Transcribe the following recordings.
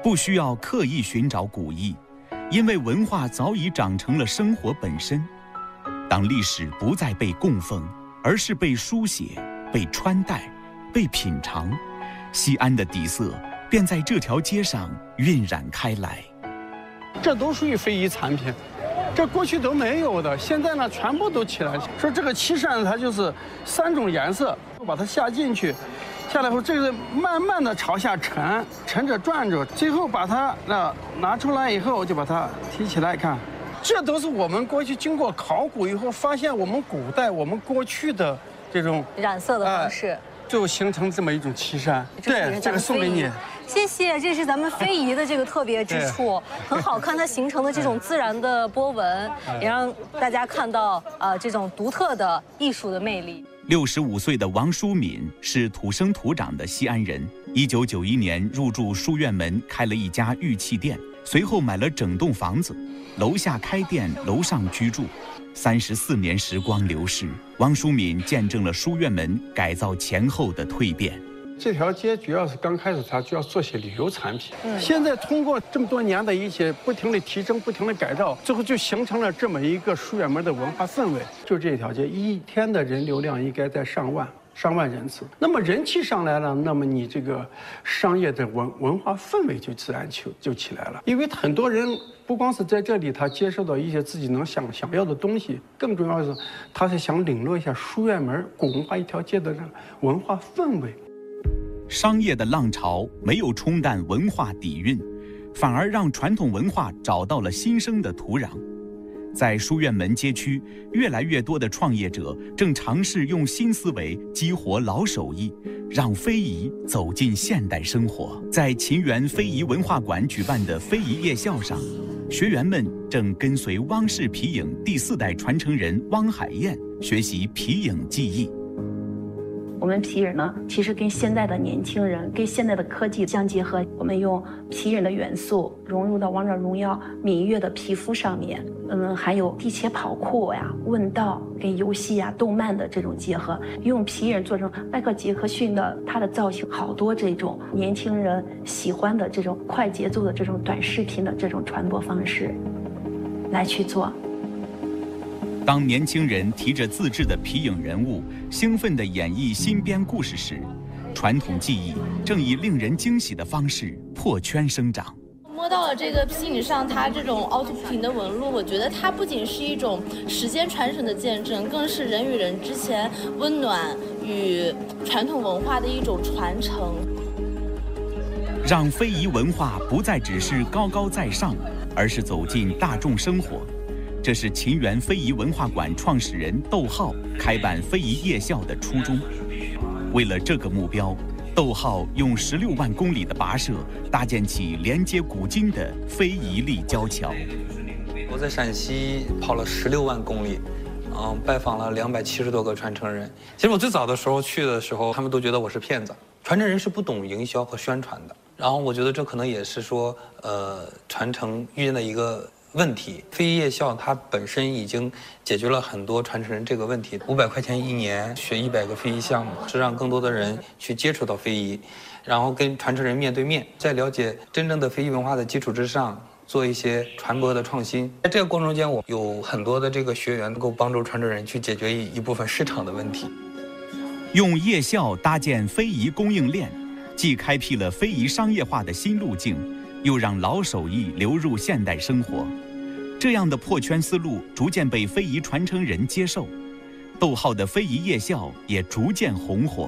不需要刻意寻找古意，因为文化早已长成了生活本身。当历史不再被供奉，而是被书写、被穿戴、被品尝，西安的底色便在这条街上晕染开来。 这都属于非遗产品，这过去都没有的，现在呢全部都起来。说这个漆扇它就是3种颜色，把它下进去，下来后这个慢慢的朝下沉，沉着转着，最后把它拿出来以后就把它提起来看。这都是我们过去经过考古以后发现，我们古代我们过去的这种染色的方式， 就形成这么一种漆扇。对，这个送给你。 谢谢，这是咱们非遗的这个特别之处，很好看，它形成的这种自然的波纹，也让大家看到这种独特的艺术的魅力。 65岁的王淑敏是土生土长的西安人，1991年入住书院门，开了一家玉器店，随后买了整栋房子，楼下开店，楼上居住。34年时光流逝，王淑敏见证了书院门改造前后的蜕变。 这条街主要是刚开始它就要做些旅游产品，现在通过这么多年的一些不停的提升、不停的改造，最后就形成了这么一个书院门的文化氛围。就这条街一天的人流量应该在上万人次，那么人气上来了，那么你这个商业的文化氛围就自然就起来了。因为很多人不光是在这里他接受到一些自己能想要的东西，更重要的是他是想领略一下书院门古文化一条街的文化氛围。 商业的浪潮没有冲淡文化底蕴，反而让传统文化找到了新生的土壤。在书院门街区，越来越多的创业者正尝试用新思维激活老手艺，让非遗走进现代生活。在秦园非遗文化馆举办的非遗夜校上，学员们正跟随汪氏皮影第4代传承人汪海燕学习皮影技艺。 我们皮影呢，其实跟现在的年轻人、跟现在的科技相结合，我们用皮影的元素融入到《王者荣耀》芈月的皮肤上面，还有地切跑酷呀、问道跟游戏呀、动漫的这种结合，用皮影做成迈克杰克逊的它的造型，好多这种年轻人喜欢的这种快节奏的这种短视频的这种传播方式来去做。 当年轻人提着自制的皮影人物，兴奋地演绎新编故事时，传统技艺正以令人惊喜的方式破圈生长。 摸到了这个皮影上它这种凹凸不平的纹路，我觉得它不仅是一种时间传承的见证，更是人与人之间温暖与传统文化的一种传承。 让非遗文化不再只是高高在上，而是走进大众生活。这是秦园非遗文化馆创始人窦浩开办非遗夜校的初衷。为了这个目标，窦浩用16万公里的跋涉搭建起连接古今的非遗立交桥。 我在陕西跑了16万公里，拜访了270多个传承人。其实我最早的时候去的时候，他们都觉得我是骗子，传承人是不懂营销和宣传的。然后我觉得这可能也是说，传承遇见的一个问题。非遗夜校它本身已经解决了很多传承人这个问题。500块钱1年学100个非遗项目，是让更多的人去接触到非遗，然后跟传承人面对面，在了解真正的非遗文化的基础之上，做一些传播的创新。在这个过程中间，我有很多的这个学员能够帮助传承人去解决一部分市场的问题。 用夜校搭建非遗供应链，既开辟了非遗商业化的新路径，又让老手艺流入现代生活。这样的破圈思路逐渐被非遗传承人接受，窦浩的非遗夜校也逐渐红火。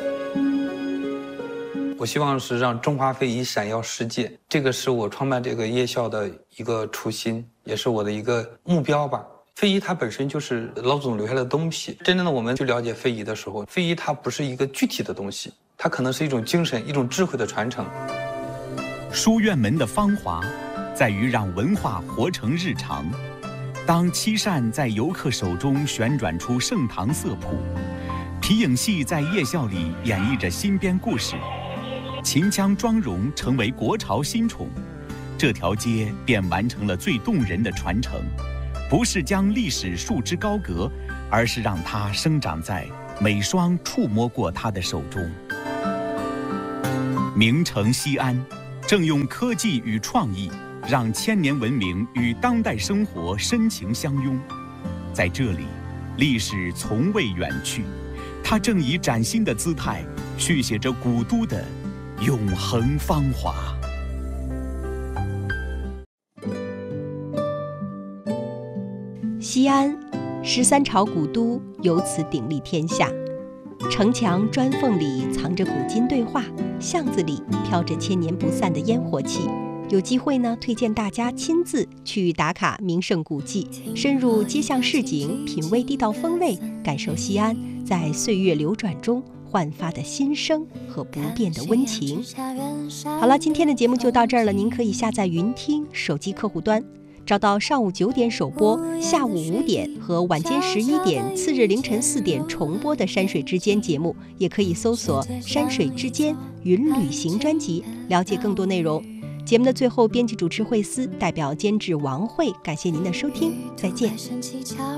我希望是让中华非遗闪耀世界，这个是我创办这个夜校的一个初心，也是我的一个目标吧。非遗它本身就是老祖宗留下来的东西，真正的我们去了解非遗的时候，非遗它不是一个具体的东西，它可能是一种精神、一种智慧的传承。 书院门的芳华在于让文化活成日常。当漆扇在游客手中旋转出盛唐色谱，皮影戏在夜校里演绎着新编故事，秦腔妆容成为国潮新宠，这条街便完成了最动人的传承。不是将历史束之高阁，而是让它生长在每双触摸过它的手中。名城西安， 正用科技与创意，让千年文明与当代生活深情相拥。在这里，历史从未远去，它正以崭新的姿态续写着古都的永恒芳华。 西安，13朝古都由此鼎立天下。城墙砖缝里藏着古今对话，巷子里飘着千年不散的烟火气。有机会呢，推荐大家亲自去打卡名胜古迹，深入街巷市井，品味地道风味，感受西安在岁月流转中焕发的新生和不变的温情。好了，今天的节目就到这儿了。您可以下载云听手机客户端，找到上午9点首播、下午5点和晚间11点、次日凌晨4点重播的《山水之间》节目，也可以搜索《山水之间云旅行》专辑，了解更多内容。节目的最后，编辑主持惠思代表监制王慧，感谢您的收听，再见。